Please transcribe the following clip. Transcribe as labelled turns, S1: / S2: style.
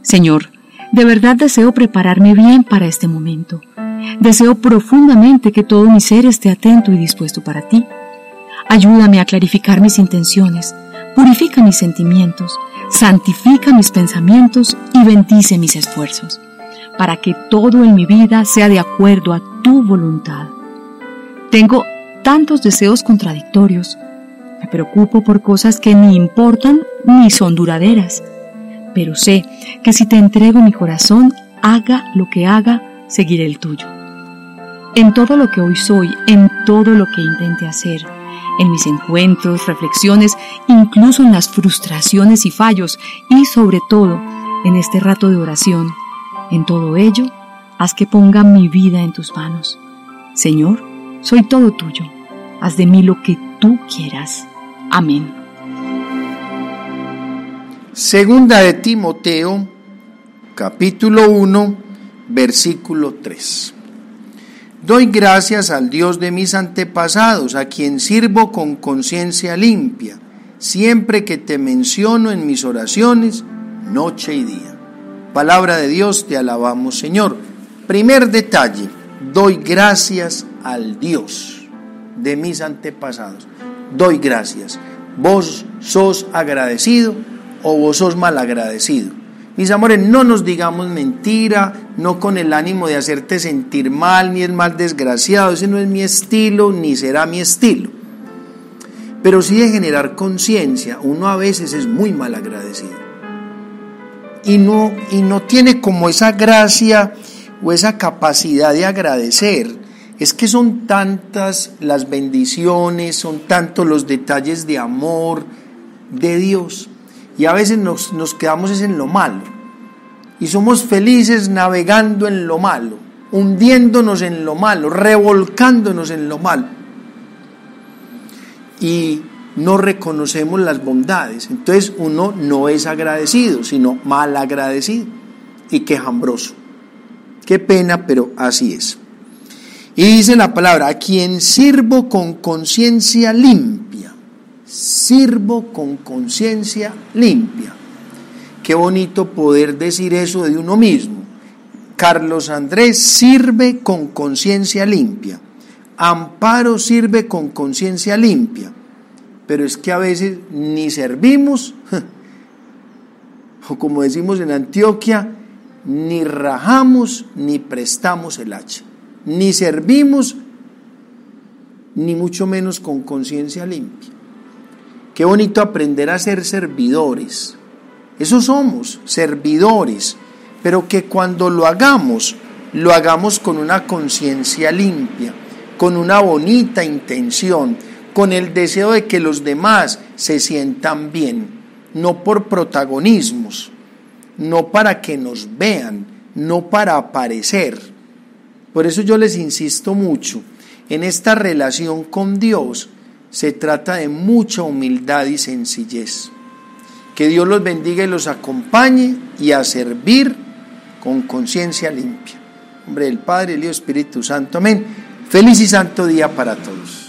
S1: Señor, de verdad deseo prepararme bien para este momento. Deseo profundamente que todo mi ser esté atento y dispuesto para ti. Ayúdame a clarificar mis intenciones, purifica mis sentimientos, santifica mis pensamientos y bendice mis esfuerzos, para que todo en mi vida sea de acuerdo a tu voluntad. Tengo tantos deseos contradictorios. Me preocupo por cosas que ni importan ni son duraderas. Pero sé que si te entrego mi corazón, haga lo que haga, seguiré el tuyo. En todo lo que hoy soy, en todo lo que intente hacer, en mis encuentros, reflexiones, incluso en las frustraciones y fallos, y sobre todo en este rato de oración, en todo ello, haz que ponga mi vida en tus manos. Señor, soy todo tuyo. Haz de mí lo que tú quieras. Amén.
S2: Segunda de Timoteo, capítulo 1, versículo 3. Doy gracias al Dios de mis antepasados, a quien sirvo con conciencia limpia, siempre que te menciono en mis oraciones, noche y día. Palabra de Dios, te alabamos, Señor. Primer detalle, doy gracias al Dios de mis antepasados. Doy gracias. ¿Vos sos agradecido o vos sos malagradecido? Mis amores, no nos digamos mentira, no con el ánimo de hacerte sentir mal, ni es mal desgraciado, ese no es mi estilo, ni será mi estilo. Pero sí de generar conciencia, uno a veces es muy malagradecido. Y no tiene como esa gracia o esa capacidad de agradecer. Es que son tantas las bendiciones, son tantos los detalles de amor de Dios. Y a veces nos quedamos en lo malo. Y somos felices navegando en lo malo, hundiéndonos en lo malo, revolcándonos en lo malo. Y no reconocemos las bondades. Entonces uno no es agradecido, sino mal agradecido y quejambroso. Qué pena, pero así es. Y dice la palabra, a quien sirvo con conciencia limpia. Sirvo con conciencia limpia. Qué bonito poder decir eso de uno mismo. Carlos Andrés sirve con conciencia limpia. Amparo sirve con conciencia limpia. Pero es que a veces ni servimos, o como decimos en Antioquia, ni rajamos ni prestamos el hacha. Ni servimos, ni mucho menos con conciencia limpia. Qué bonito aprender a ser servidores. Eso somos, servidores, pero que cuando lo hagamos con una conciencia limpia, con una bonita intención, con el deseo de que los demás se sientan bien, no por protagonismos, no para que nos vean, no para aparecer. Por eso yo les insisto mucho, en esta relación con Dios se trata de mucha humildad y sencillez. Que Dios los bendiga y los acompañe y a servir con conciencia limpia. En nombre del Padre, el Hijo y el Espíritu Santo. Amén. Feliz y santo día para todos.